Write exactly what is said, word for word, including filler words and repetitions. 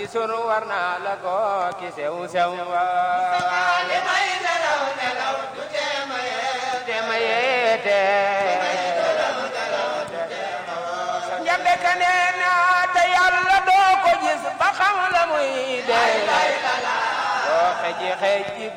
gisul war naa la ko ki sew sew wa li may nelaw nelaw du teema yee teema yeete njambe ka nee na te yàlla doo ko gis ba xam la muy dee doo xeji xeji